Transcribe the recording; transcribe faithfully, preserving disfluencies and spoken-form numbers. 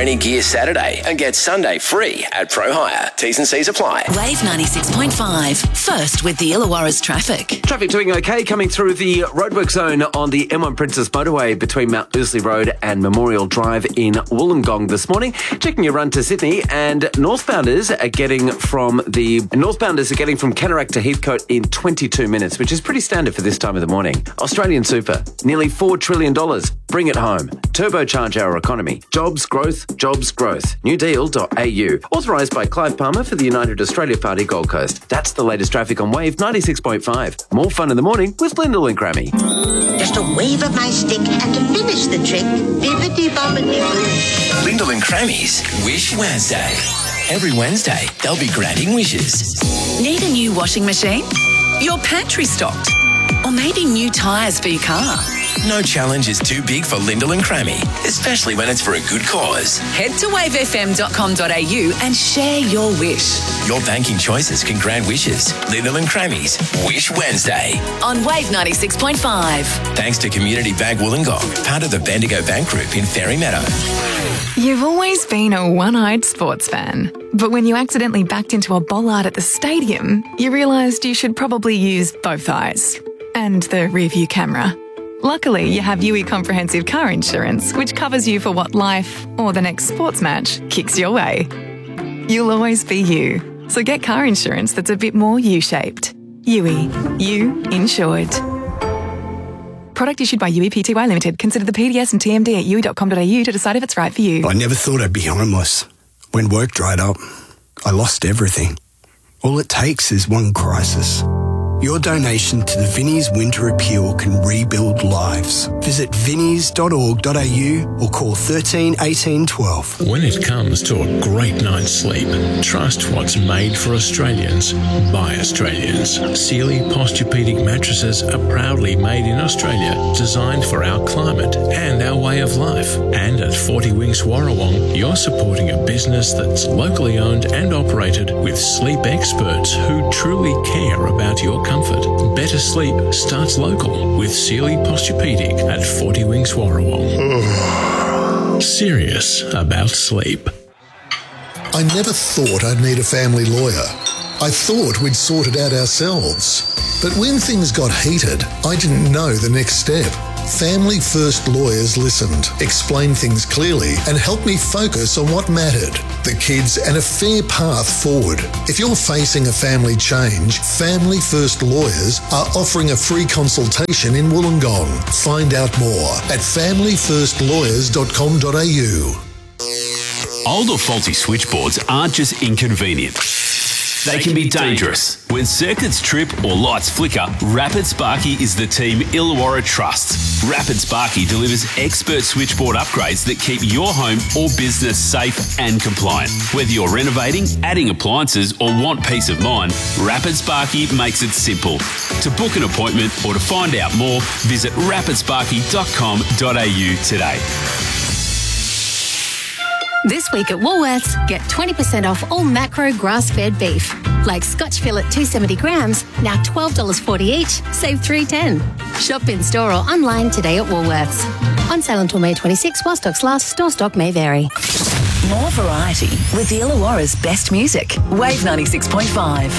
any Gear Saturday and get Sunday free at Pro Hire. T's and C's apply. Wave ninety-six point five. First with the Illawarra's traffic. Traffic doing okay, coming through the roadwork zone on the M one Princess Motorway between Mount Ousley Road and Memorial Drive in Wollongong this morning. Checking your run to Sydney, and northbounders are getting from the northbounders are getting from Cataract to Heathcote in twenty-two minutes, which is pretty standard for this time of the morning. Australian Super, nearly four trillion dollars. Bring it home. Turbocharge our economy. Jobs, growth, jobs, growth. new deal dot a u. Authorised by Clive Palmer for the United Australia Party Gold Coast. That's the latest traffic on Wave ninety-six point five. More fun in the morning with Lyndall and Crammy. Just a wave of my stick and to finish the trick, bibbidi-bobbidi-boo. Lyndall and Crammy's Wish Wednesday. Every Wednesday, they'll be granting wishes. Need a new washing machine? Your pantry stocked? Or maybe new tyres for your car? No challenge is too big for Lyndall and Crammy, especially when it's for a good cause. Head to wave f m dot com dot a u and share your wish. Your banking choices can grant wishes. Lyndall and Crammy's Wish Wednesday. On Wave ninety-six point five. Thanks to Community Bank Wollongong, part of the Bendigo Bank Group in Fairy Meadow. You've always been a one-eyed sports fan. But when you accidentally backed into a bollard at the stadium, you realised you should probably use both eyes. And the rear-view camera. Luckily, you have U E Comprehensive Car Insurance, which covers you for what life, or the next sports match, kicks your way. You'll always be you. So get car insurance that's a bit more U-shaped. U E. You insured. Product issued by U E Pty Limited. Consider the P D S and T M D at u e dot com dot a u to decide if it's right for you. I never thought I'd be homeless. When work dried up, I lost everything. All it takes is one crisis. Your donation to the Vinnie's Winter Appeal can rebuild lives. Visit vinnies dot org dot a u or call thirteen eighteen twelve. When it comes to a great night's sleep, trust what's made for Australians by Australians. Sealy Posturepedic mattresses are proudly made in Australia, designed for our climate and our way of life. And at forty Winks Warrawong, you're supporting a business that's locally owned and operated with sleep experts who truly care about your comfort. Better sleep starts local with Sealy Posturepedic at forty Winks Warrawong. Serious about sleep. I never thought I'd need a family lawyer. I thought we'd sort it out ourselves. But when things got heated, I didn't know the next step. Family First Lawyers listened, explained things clearly, and helped me focus on what mattered, the kids and a fair path forward. If you're facing a family change, Family First Lawyers are offering a free consultation in Wollongong. Find out more at family first lawyers dot com dot a u. Old or faulty switchboards aren't just inconvenient. They can be dangerous. When circuits trip or lights flicker, Rapid Sparky is the team Illawarra trusts. Rapid Sparky delivers expert switchboard upgrades that keep your home or business safe and compliant. Whether you're renovating, adding appliances, or want peace of mind, Rapid Sparky makes it simple. To book an appointment or to find out more, visit rapid sparky dot com dot a u today. This week at Woolworths, get twenty percent off all macro grass-fed beef. Like Scotch fillet two hundred seventy grams, now twelve dollars forty each, save three dollars ten. Shop in store or online today at Woolworths. On sale until May twenty-sixth, while stocks last, store stock may vary. More variety with the Illawarra's best music. Wave ninety-six point five.